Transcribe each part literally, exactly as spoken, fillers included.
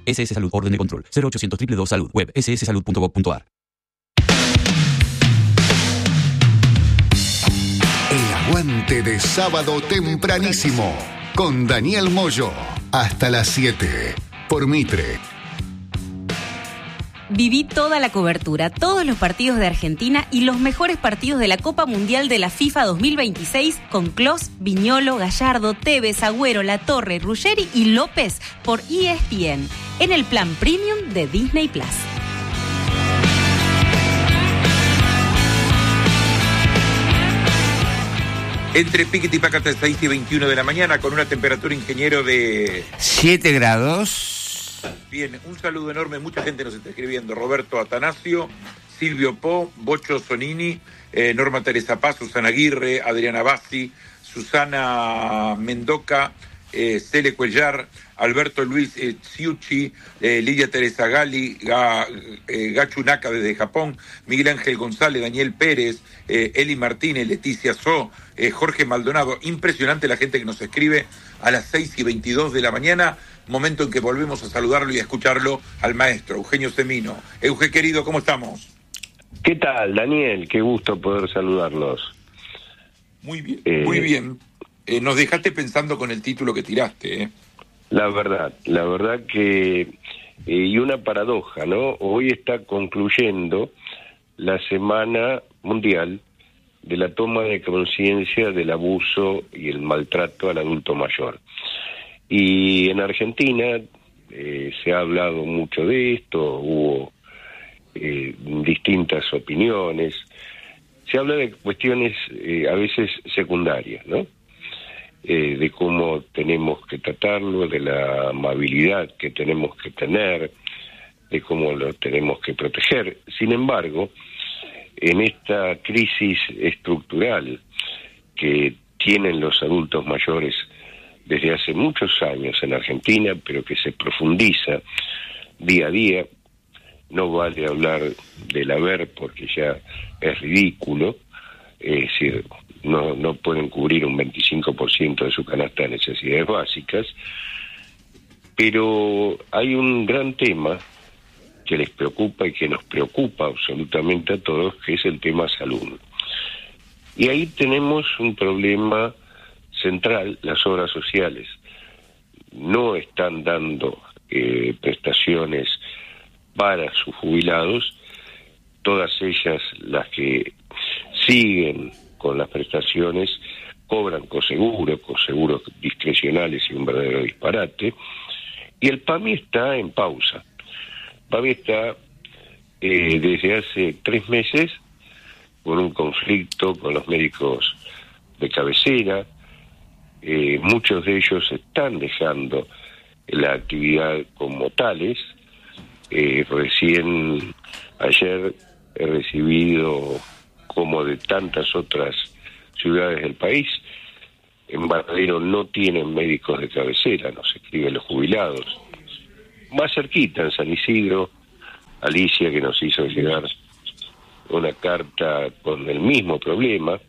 S S Salud, orden de control. cero ochocientos dos dos dos Salud, web ese ese salud punto gov punto a r. El aguante de sábado tempranísimo con Daniel Moyo hasta las siete por Mitre. Viví toda la cobertura, todos los partidos de Argentina y los mejores partidos de la Copa Mundial de la FIFA dos mil veintiséis con Klose, Viñolo, Gallardo, Tevez, Agüero, Latorre, Ruggeri y López por E S P N en el plan premium de Disney Plus. Entre Piquete y Pácata, seis y veintiuno de la mañana, con una temperatura, ingeniero, de siete grados. Bien, un saludo enorme, mucha gente nos está escribiendo. Roberto Atanasio, Silvio Po, Bocho Sonini, eh, Norma Teresa Paz, Susana Aguirre, Adriana Bassi, Susana Mendoca, eh, Cele Cuellar, Alberto Luis eh, Ciucci, eh, Lidia Teresa Gali, Ga, eh, Gachu Naka desde Japón, Miguel Ángel González, Daniel Pérez, eh, Eli Martínez, Leticia So, eh, Jorge Maldonado. Impresionante la gente que nos escribe a las seis y veintidós de la mañana, momento en que volvemos a saludarlo y a escucharlo al maestro Eugenio Semino. Euge, querido, ¿cómo estamos? ¿Qué tal, Daniel? Qué gusto poder saludarlos. Muy bien, eh, muy bien. Eh, nos dejaste pensando con el título que tiraste, ¿eh? La verdad, la verdad que... Eh, y una paradoja, ¿no? Hoy está concluyendo la Semana Mundial de la toma de conciencia del abuso y el maltrato al adulto mayor. Y en Argentina eh, se ha hablado mucho de esto, hubo eh, distintas opiniones, se habla de cuestiones eh, a veces secundarias, ¿no? Eh, de cómo tenemos que tratarlo, de la amabilidad que tenemos que tener, de cómo lo tenemos que proteger. Sin embargo, en esta crisis estructural que tienen los adultos mayores desde hace muchos años en Argentina, pero que se profundiza día a día, no vale hablar del haber porque ya es ridículo, es decir, no, no pueden cubrir un veinticinco por ciento de su canasta de necesidades básicas, pero hay un gran tema que les preocupa y que nos preocupa absolutamente a todos, que es el tema salud. Y ahí tenemos un problema central. Las obras sociales no están dando eh, prestaciones para sus jubilados, todas ellas, las que siguen con las prestaciones, cobran coseguros, coseguros discrecionales y un verdadero disparate, y el PAMI está en pausa. PAMI está eh, desde hace tres meses con un conflicto con los médicos de cabecera. Eh, muchos de ellos están dejando la actividad como tales. Eh, recién ayer he recibido, como de tantas otras ciudades del país, en Baradero no tienen médicos de cabecera, nos escriben los jubilados. Más cerquita, en San Isidro, Alicia, que nos hizo llegar una carta con el mismo problema,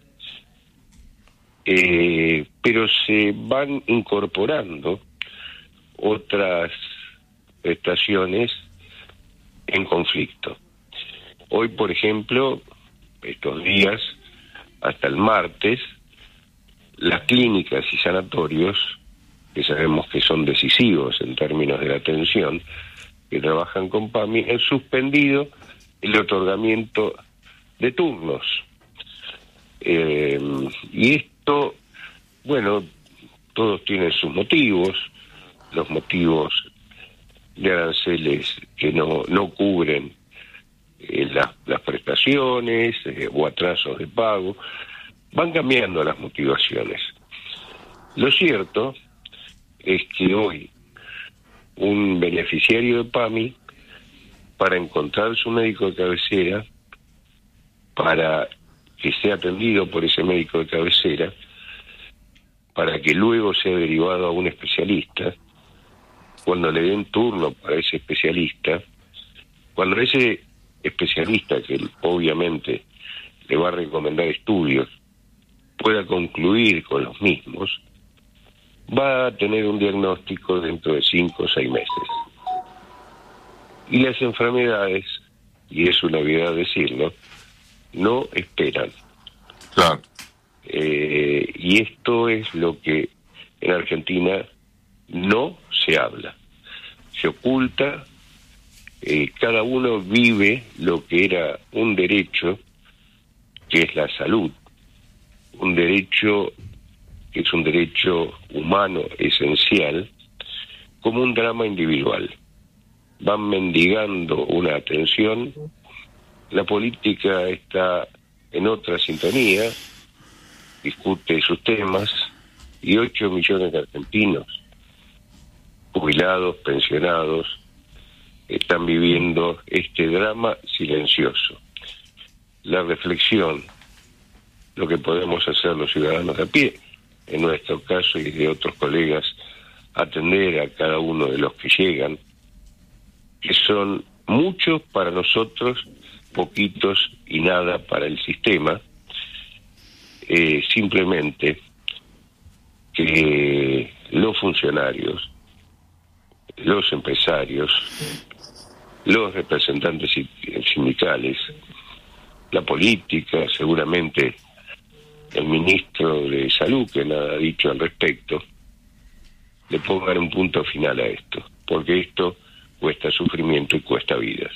eh, pero se van incorporando otras prestaciones en conflicto. Hoy, por ejemplo, estos días, hasta el martes, las clínicas y sanatorios, que sabemos que son decisivos en términos de la atención, que trabajan con PAMI, han suspendido el otorgamiento de turnos. Eh, y esto, bueno, todos tienen sus motivos, los motivos de aranceles que no, no cubren eh, las, las prestaciones eh, o atrasos de pago, van cambiando las motivaciones. Lo cierto es que hoy un beneficiario de PAMI, para encontrar su médico de cabecera, para que sea atendido por ese médico de cabecera, para que luego sea derivado a un especialista, cuando le den turno para ese especialista, cuando ese especialista, que obviamente le va a recomendar estudios, pueda concluir con los mismos, va a tener un diagnóstico dentro de cinco o seis meses. Y las enfermedades, y es una obviedad decirlo, no esperan. Claro. Eh, y esto es lo que en Argentina no se habla. Se oculta, eh, cada uno vive lo que era un derecho, que es la salud, un derecho que es un derecho humano esencial, como un drama individual. Van mendigando una atención, la política está en otra sintonía, discute sus temas, y ocho millones de argentinos, jubilados, pensionados, están viviendo este drama silencioso. La reflexión, lo que podemos hacer los ciudadanos de a pie, en nuestro caso y de otros colegas, atender a cada uno de los que llegan, que son muchos para nosotros, poquitos y nada para el sistema, eh, simplemente que los funcionarios, los empresarios, los representantes sindicales, la política, seguramente el ministro de Salud, que nada ha dicho al respecto, le pongan un punto final a esto, porque esto cuesta sufrimiento y cuesta vidas.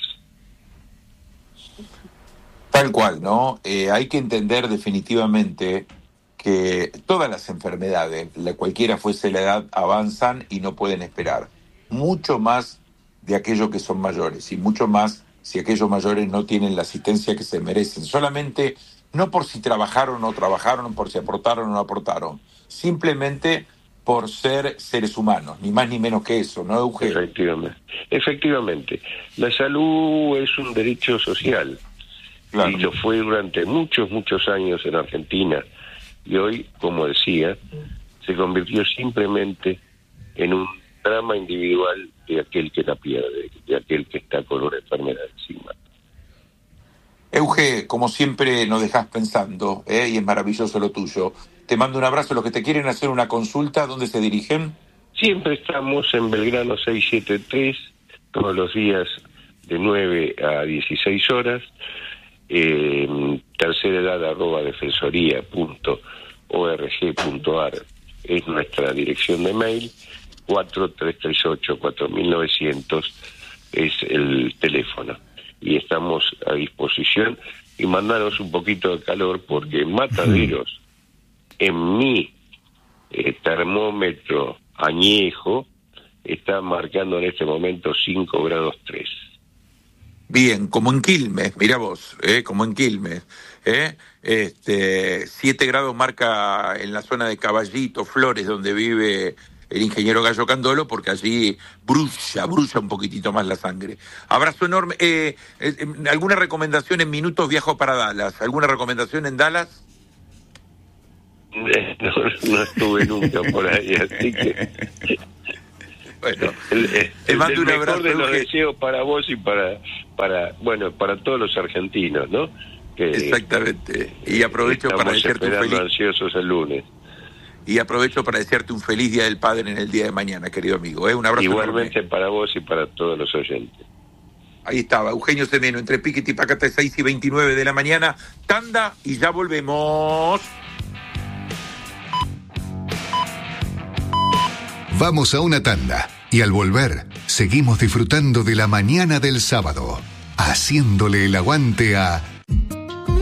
Tal cual, ¿no? Eh, hay que entender definitivamente que todas las enfermedades, la cualquiera fuese la edad, avanzan y no pueden esperar. Mucho más de aquellos que son mayores y mucho más si aquellos mayores no tienen la asistencia que se merecen. Solamente, no por si trabajaron o no trabajaron, por si aportaron o no aportaron, simplemente por ser seres humanos, ni más ni menos que eso, ¿no, Eugenio? Efectivamente. Efectivamente. La salud es un derecho social. Claro. Y lo fue durante muchos, muchos años en Argentina. Y hoy, como decía, se convirtió simplemente en un drama individual de aquel que la pierde, de aquel que está con una enfermedad encima. Euge, como siempre nos dejás pensando, ¿eh? Y es maravilloso lo tuyo. Te mando un abrazo. Los que te quieren hacer una consulta, ¿dónde se dirigen? Siempre estamos en Belgrano seiscientos setenta y tres, todos los días de nueve a dieciséis horas. Eh, tercera edad arroba defensoría punto org punto ar es nuestra dirección de mail. Cuatro tres tres ocho cuatro mil novecientos es el teléfono, y estamos a disposición. Y mandaros un poquito de calor, porque en Mataderos, en mi eh, termómetro añejo, está marcando en este momento cinco grados tres. Bien, como en Quilmes, mira vos, eh, como en Quilmes, eh, este, siete grados marca en la zona de Caballito, Flores, donde vive el ingeniero Gallo Candolo, porque allí brulla, brulla un poquitito más la sangre. Abrazo enorme. Eh, eh, ¿Alguna recomendación en minutos? Viajo para Dallas. ¿Alguna recomendación en Dallas? No, no estuve nunca por ahí, así que... Bueno, el, el, te mando el un abrazo, mejor de los deseos para vos y para, para, bueno, para todos los argentinos, ¿no? Que, exactamente. Y aprovecho para desearte un feliz... ansiosos el lunes. Y aprovecho para desearte un feliz Día del Padre en el día de mañana, querido amigo. ¿eh? Un abrazo igualmente enorme. Para vos y para todos los oyentes. Ahí estaba, Eugenio Semeno, entre Piquete y Pacata, seis y veintinueve de la mañana. Tanda y ya volvemos. Vamos a una tanda y al volver seguimos disfrutando de la mañana del sábado, haciéndole el aguante a